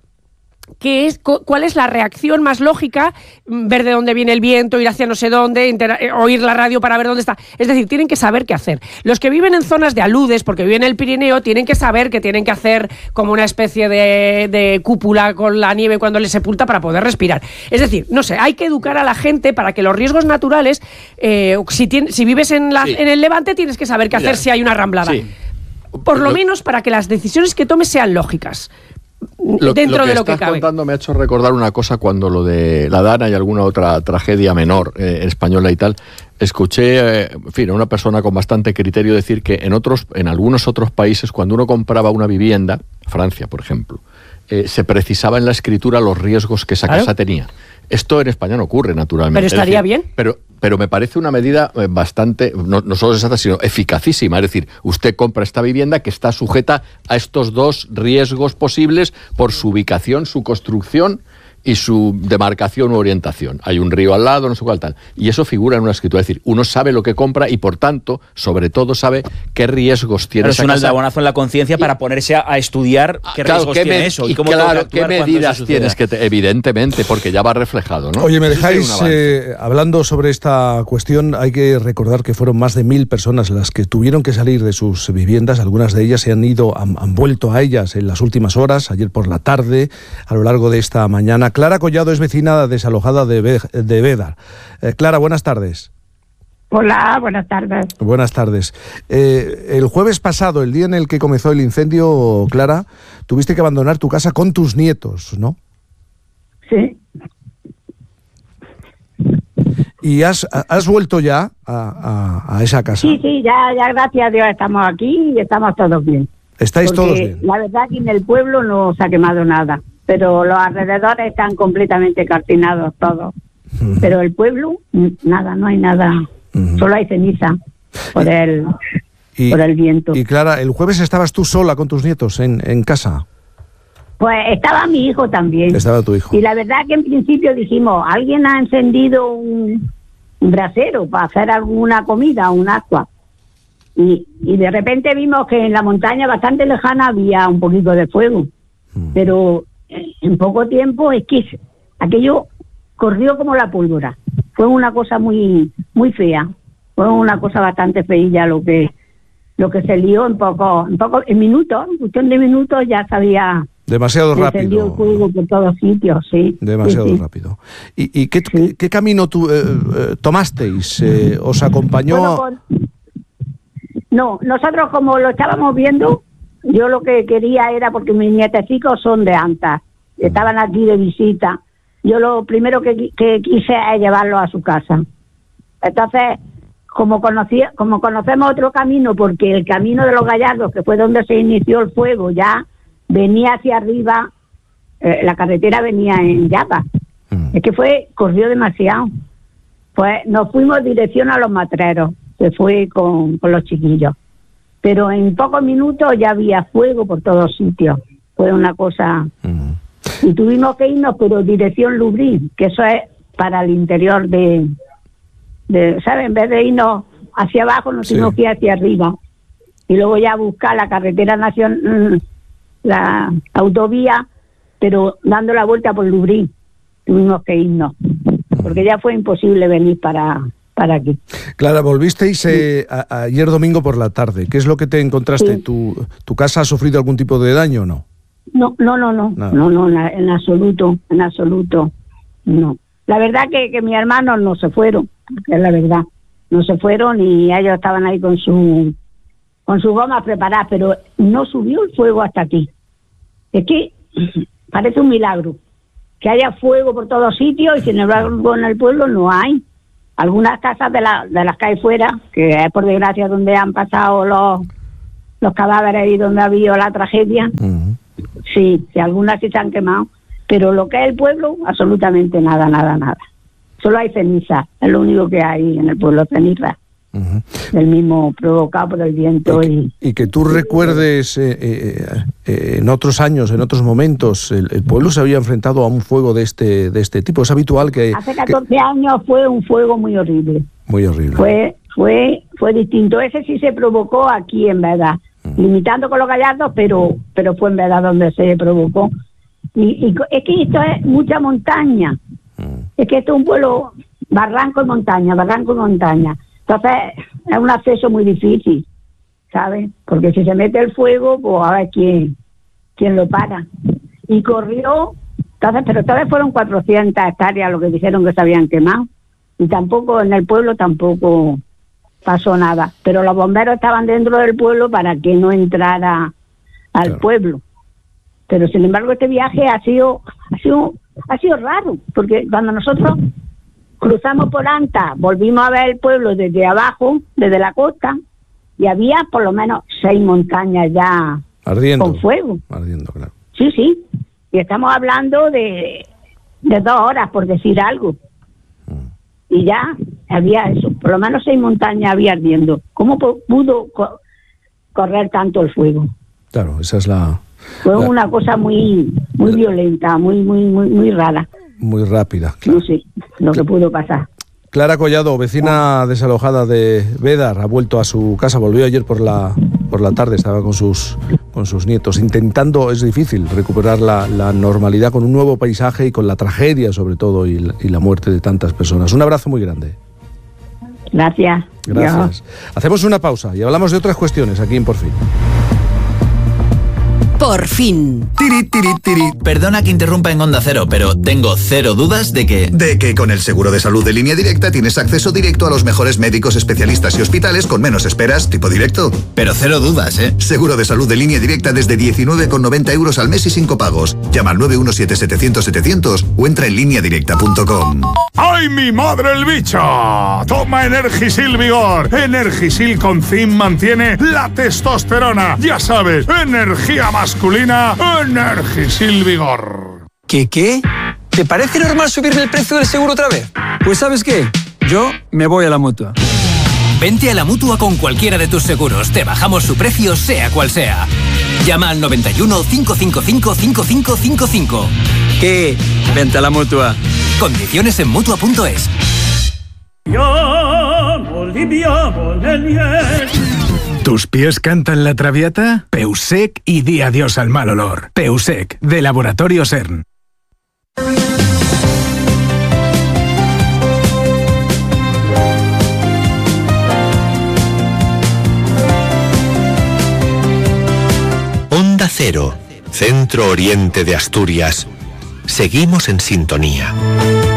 qué es, cu- cuál es la reacción más lógica, ver de dónde viene el viento, ir hacia no sé dónde, intera- eh, oír la radio para ver dónde está. Es decir, tienen que saber qué hacer. Los que viven en zonas de aludes, porque viven en el Pirineo, tienen que saber que tienen que hacer como una especie de, de cúpula con la nieve cuando les sepulta para poder respirar. Es decir, no sé, hay que educar a la gente para que los riesgos naturales, eh, si, tien- si vives en, la, Sí. en el Levante, tienes que saber qué Mira, hacer si hay una ramblada. sí. Por lo, Lo- menos para que las decisiones que tomes sean lógicas. Lo, dentro lo que de lo que estás cabe. contando me ha hecho recordar una cosa cuando lo de la Dana y alguna otra tragedia menor eh, española y tal. Escuché, eh, en fin, a una persona con bastante criterio decir que en otros, en algunos otros países, cuando uno compraba una vivienda, Francia, por ejemplo, eh, se precisaba en la escritura los riesgos que esa Claro. casa tenía. Esto en España no ocurre, naturalmente. Pero Es estaría decir, bien. Pero, pero me parece una medida eh, bastante, no, no solo exacta, sino eficacísima. Es decir, usted compra esta vivienda que está sujeta a estos dos riesgos posibles por su ubicación, su construcción y su demarcación u orientación. Hay un río al lado, no sé cuál tal. Y eso figura en una escritura. Es decir, uno sabe lo que compra y, por tanto, sobre todo sabe qué riesgos tiene Pero es esa un casa. aldabonazo en la conciencia para ponerse a, a estudiar qué Claro, riesgos qué tiene me- eso y y cómo claro, tengo que qué actuar cuando medidas eso tienes suceda. que te- evidentemente, porque ya va reflejado, ¿no? Oye, me Ese sería un dejáis, avance. eh, hablando sobre esta cuestión, hay que recordar que fueron más de mil personas las que tuvieron que salir de sus viviendas. Algunas de ellas se han ido, han, han vuelto a ellas en las últimas horas, ayer por la tarde, a lo largo de esta mañana. Clara Collado es vecina desalojada de, Be- de Bédar. Eh, Clara, buenas tardes. Hola, buenas tardes. Buenas tardes. Eh, el jueves pasado, el día en el que comenzó el incendio, Clara, tuviste que abandonar tu casa con tus nietos, ¿no? Sí. ¿Y has, has vuelto ya a, a- a esa casa? Sí, sí, ya, ya gracias a Dios estamos aquí y estamos todos bien. ¿Estáis Porque todos bien? La verdad que en el pueblo no se ha quemado nada, pero los alrededores están completamente calcinados todos. Pero el pueblo, mm, nada, no hay nada, solo hay ceniza por el, Y, por el viento. y Clara, el jueves estabas tú sola con tus nietos en, en casa. Pues estaba mi hijo también. Estaba tu hijo. Y la verdad que en principio dijimos, alguien ha encendido un, un brasero para hacer alguna comida, un agua. Y, y de repente vimos que en la montaña bastante lejana había un poquito de fuego. Pero eh, en poco tiempo es que aquello corrió como la pólvora. Fue una cosa muy muy fea. Fue una cosa bastante feilla lo que lo que se lió en poco, en poco, en minutos, en cuestión de minutos ya sabía. Demasiado Se encendió el rápido. fuego por todos sitios, sí. Demasiado Sí, sí. rápido. ¿Y, y qué, qué camino tu- eh, eh, tomasteis? Eh, ¿Os acompañó? Bueno, pues, no, nosotros como lo estábamos viendo, yo lo que quería era, porque mis nietecicos son de Antas, estaban aquí de visita, yo lo primero que, qui- que quise es llevarlos a su casa. Entonces, como, conocía, como conocemos otro camino, porque el camino de los Gallardos, que fue donde se inició el fuego, ya venía hacia arriba, eh, la carretera venía en llamas. Es que fue, corrió demasiado. Pues nos fuimos dirección a los matreros, se fue con, con los chiquillos. Pero en pocos minutos ya había fuego por todos sitios. Fue una cosa... Y tuvimos que irnos, pero dirección Lubrín, que eso es para el interior de... de ¿sabes? En vez de irnos hacia abajo, nos Sí. tuvimos que ir hacia arriba. Y luego ya buscar la carretera nacional, la autovía, pero dando la vuelta por Lubrín. tuvimos que irnos, porque ya fue imposible venir para, para aquí. Clara, volvisteis eh, a, ayer domingo por la tarde. ¿Qué es lo que te encontraste? Sí. ¿Tu, ¿Tu casa ha sufrido algún tipo de daño o no? No, no, no, no, Nada. no, no, en, en absoluto, en absoluto, no. La verdad que, que mis hermanos no se fueron, que es la verdad, no se fueron y ellos estaban ahí con su con sus gomas preparadas, pero no subió el fuego hasta aquí. Es que parece un milagro que haya fuego por todos sitios y sin embargo en el pueblo no hay. Algunas casas de, la, de las que hay fuera, que es por desgracia donde han pasado los, los cadáveres y donde ha habido la tragedia, uh-huh. sí, sí, algunas sí se han quemado, pero lo que es el pueblo, absolutamente nada, nada, nada. Solo hay ceniza, es lo único que hay en el pueblo, ceniza. Uh-huh. El mismo provocado por el viento. Y que, y... y que tú recuerdes eh, eh, eh, en otros años, en otros momentos, el, el pueblo se había enfrentado a un fuego de este de este tipo. Es habitual que... Hace catorce que... años fue un fuego muy horrible. Muy horrible. Fue fue fue distinto. Ese sí se provocó aquí, en verdad. Uh-huh. Limitando con los gallardos, pero pero fue en verdad donde se provocó. Y, y es que esto es mucha montaña. Uh-huh. Es que esto es un pueblo barranco y montaña, barranco y montaña. Entonces, es un acceso muy difícil, ¿sabes? Porque si se mete el fuego, pues a ver quién, quién lo para. Y corrió, entonces, pero todavía fueron cuatrocientas hectáreas lo que dijeron que se habían quemado. Y tampoco, en el pueblo tampoco pasó nada. Pero los bomberos estaban dentro del pueblo para que no entrara al claro. pueblo. Pero sin embargo, este viaje ha sido, ha sido, ha sido raro, porque cuando nosotros cruzamos por Anta, volvimos a ver el pueblo desde abajo, desde la costa, y había por lo menos seis montañas ya ardiendo, con fuego. Ardiendo, claro. Sí, sí. Y estamos hablando de, de dos horas, por decir algo. Mm. Y ya había eso, por lo menos seis montañas había ardiendo. ¿Cómo pudo co- correr tanto el fuego? Claro, esa es la... Fue la... una cosa muy muy violenta, muy, muy, muy, muy rara. Muy rápida, claro. No sé lo que pudo pasar. Clara Collado, vecina desalojada de Bédar, ha vuelto a su casa, volvió ayer por la por la tarde, estaba con sus con sus nietos, intentando, es difícil, recuperar la, la normalidad con un nuevo paisaje y con la tragedia sobre todo y la, y la muerte de tantas personas. Un abrazo muy grande. Gracias. Gracias. Yo. Hacemos una pausa y hablamos de otras cuestiones aquí en Por Fin. Por fin. Tiri, tiri, tiri. Perdona que interrumpa en Onda Cero, pero tengo cero dudas de que... De que con el seguro de salud de Línea Directa tienes acceso directo a los mejores médicos, especialistas y hospitales con menos esperas, tipo directo. Pero cero dudas, ¿eh? Seguro de salud de Línea Directa desde diecinueve con noventa euros al mes y sin copagos. Llama al nueve uno siete setecientos setecientos o entra en línea directa punto com. ¡Ay, mi madre el bicho! Toma Energisil Vigor. Energisil con zinc mantiene la testosterona. Ya sabes, energía más masculina, Energisil Vigor. ¿Qué qué? ¿Te parece normal subirme el precio del seguro otra vez? Pues ¿sabes qué? Yo me voy a la Mutua. Vente a la Mutua con cualquiera de tus seguros. Te bajamos su precio, sea cual sea. Llama al noventa y uno, cinco cinco cinco, cinco cinco cinco cinco. ¿Qué? Vente a la Mutua. Condiciones en Mutua punto es. ¿Tus pies cantan la traviata? Peusec y di adiós al mal olor. Peusec, de Laboratorio CERN. Onda Cero, Centro Oriente de Asturias. Seguimos en sintonía.